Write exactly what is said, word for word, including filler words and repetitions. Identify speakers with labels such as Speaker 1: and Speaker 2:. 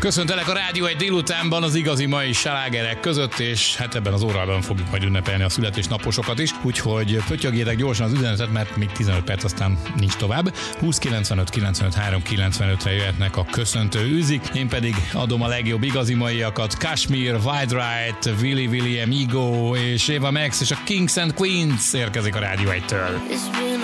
Speaker 1: Köszöntelek a Rádió egy délutánban az igazi mai slágerek között, és hát ebben az órában fogjuk majd ünnepelni a születésnaposokat is, úgyhogy pötyögjétek gyorsan az üzenetet, mert még tizenöt perc, aztán nincs tovább. húsz kilencvenöt kilencvenöt három kilencvenötre jöhetnek a köszöntő üzik, én pedig adom a legjobb igazi maiakat: Kashmir, Wide Right, Willy William, Ego és Eva Max és a Kings and Queens érkezik a Rádió egytől.